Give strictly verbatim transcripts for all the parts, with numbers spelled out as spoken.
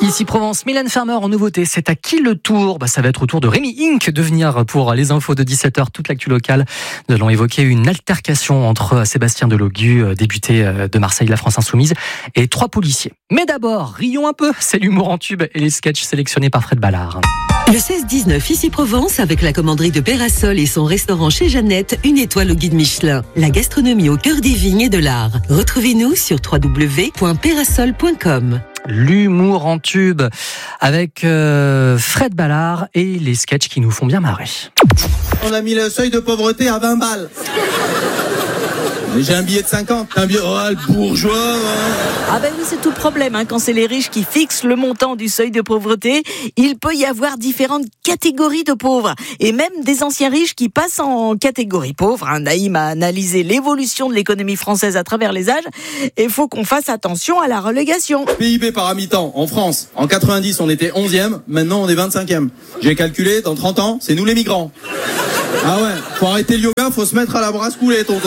Ici Provence, Mylène Farmer en nouveauté, c'est à qui le tour ? Bah, ça va être au tour de Rémi Inc de venir pour les infos de dix-sept heures, toute l'actu locale. Nous allons évoquer une altercation entre Sébastien Delogu, député de Marseille, la France Insoumise, et trois policiers. Mais d'abord, rions un peu, c'est l'humour en tube et les sketchs sélectionnés par Fred Ballard. Le seize dix-neuf, ici Provence, avec la commanderie de Pérasol et son restaurant chez Jeannette, une étoile au guide Michelin. La gastronomie au cœur des vignes et de l'art. Retrouvez-nous sur w w w point pérasol point com. L'humour en tube avec euh, Fred Ballard et les sketchs qui nous font bien marrer. On a mis le seuil de pauvreté à vingt balles. J'ai un billet de cinquante. Un billet, oh, le bourgeois. Ouais. Ah ben oui, c'est tout le problème. Hein. Quand c'est les riches qui fixent le montant du seuil de pauvreté, il peut y avoir différentes catégories de pauvres. Et même des anciens riches qui passent en catégorie pauvre. Hein. Naïm a analysé l'évolution de l'économie française à travers les âges. Et il faut qu'on fasse attention à la relégation. P I B par habitant en France. En quatre-vingt-dix, on était onzième. Maintenant, on est vingt-cinquième. J'ai calculé, dans trente ans, c'est nous les migrants. Ah ouais, faut arrêter le yoga, faut se mettre à la brasse coulée, tonton.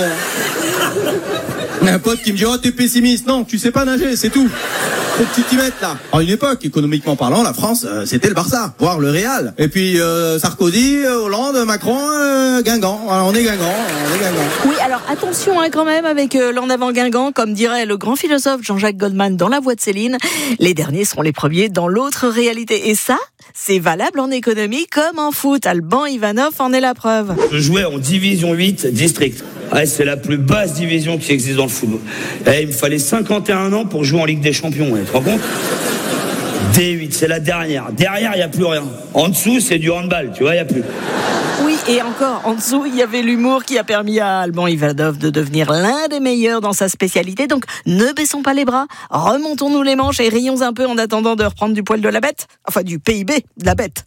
Un pote qui me dit oh t'es pessimiste, non tu sais pas nager, c'est tout. Faut que tu t'y mettes là. À une époque, économiquement parlant, la France euh, c'était le Barça, voire le Real. Et puis euh, Sarkozy, Hollande, Macron, euh, Guingamp. Alors, on est Guingamp, on est Guingamp. Oui, alors attention hein, quand même avec euh, l'en avant Guingamp, comme dirait le grand philosophe Jean-Jacques Goldman dans La Voix de Céline. Les derniers seront les premiers dans l'autre réalité. Et ça, c'est valable en économie comme en foot. Alban Ivanov en est la preuve. Je jouais en division huit district. Ouais, c'est la plus basse division qui existe dans le football. Et il me fallait cinquante et un ans pour jouer en Ligue des Champions. Tu te rends compte ? D huit, c'est la dernière. Derrière, il n'y a plus rien. En dessous, c'est du handball. Tu vois, il n'y a plus. Oui, et encore, en dessous, il y avait l'humour qui a permis à Alban Ivanov de devenir l'un des meilleurs dans sa spécialité. Donc, ne baissons pas les bras, remontons-nous les manches et rions un peu en attendant de reprendre du poil de la bête. Enfin, du P I B de la bête.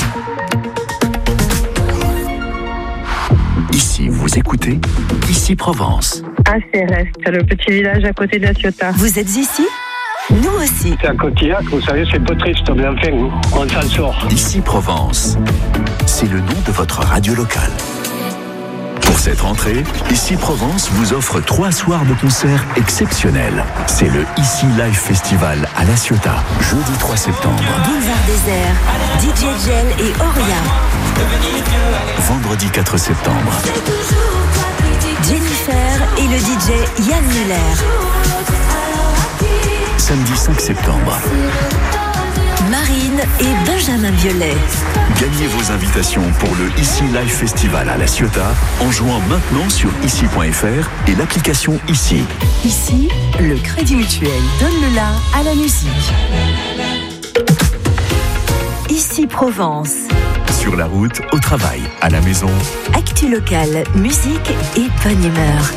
Ici, vous écoutez Ici Provence. Ah, c'est Reste, le petit village à côté de la Ciotat. Vous êtes ici ? Nous aussi. C'est un Cotillac, vous savez, c'est un peu triste, mais enfin, on s'en sort. Ici Provence, c'est le nom de votre radio locale. Pour cette rentrée, Ici Provence vous offre trois soirs de concert exceptionnels. C'est le Ici Live Festival à La Ciotat, jeudi trois septembre. Boulevard Désert, D J Gel et Oria. Vendredi quatre septembre. Jennifer et le D J Yann Muller. Samedi cinq septembre. Marine et Benjamin Biolay. Gagnez vos invitations pour le Ici Live Festival à La Ciotat en jouant maintenant sur ici point f r et l'application Ici. Ici, le Crédit Mutuel donne le la à la musique. Ici Provence. Sur la route, au travail, à la maison. Actu locale, musique et bonne humeur.